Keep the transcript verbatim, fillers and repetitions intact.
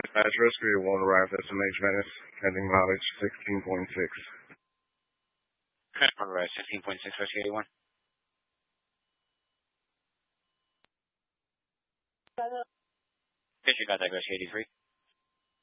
As Rescue one arrived at S M H Venice, heading mileage sixteen point six. Alright, sixteen point six, Rescue eighty-one. Fisher contact, Rescue eighty-three.